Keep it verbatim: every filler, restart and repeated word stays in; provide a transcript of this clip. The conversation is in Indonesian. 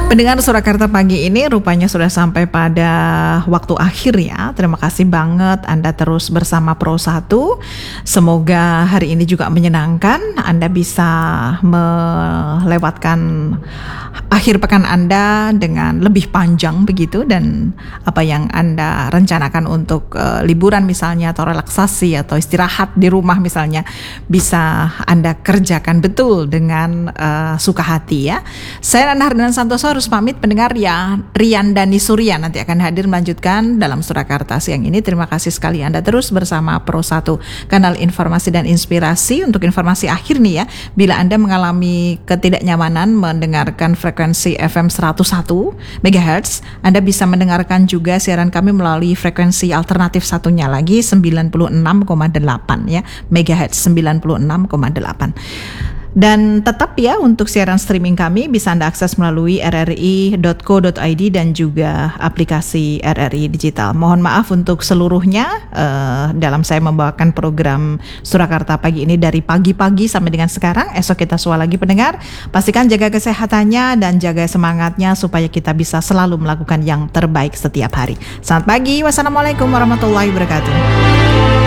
Pendengar Surakarta pagi ini rupanya sudah sampai pada waktu akhir ya. Terima kasih banget Anda terus bersama Pro satu. Semoga hari ini juga menyenangkan. Anda bisa melewatkan akhir pekan Anda dengan lebih panjang begitu, dan apa yang Anda rencanakan untuk uh, liburan misalnya, atau relaksasi atau istirahat di rumah misalnya, bisa Anda kerjakan betul dengan uh, suka hati ya. Saya Nana Hardiana Santoso harus pamit pendengar ya. Rian Dani Surya nanti akan hadir melanjutkan dalam Surakarta siang ini. Terima kasih sekali Anda terus bersama Pro satu, kanal informasi dan inspirasi. Untuk informasi akhir nih ya, bila Anda mengalami ketidaknyamanan mendengarkan frekuensi F M seratus satu megahertz, Anda bisa mendengarkan juga siaran kami melalui frekuensi alternatif satunya lagi, sembilan puluh enam koma delapan ya, megahertz sembilan puluh enam koma delapan. Dan tetap ya, untuk siaran streaming kami bisa Anda akses melalui r r i dot co dot i d dan juga aplikasi R R I Digital. Mohon maaf untuk seluruhnya uh, dalam saya membawakan program Surakarta pagi ini dari pagi-pagi sampai dengan sekarang. Esok kita suara lagi pendengar. Pastikan jaga kesehatannya dan jaga semangatnya supaya kita bisa selalu melakukan yang terbaik setiap hari. Selamat pagi. Wassalamualaikum warahmatullahi wabarakatuh.